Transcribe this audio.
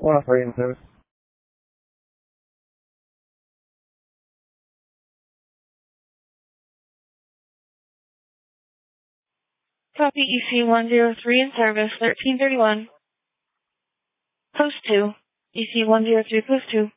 103 in service. Copy EC-103 in service, 1331. Post 2. EC-103, Post 2.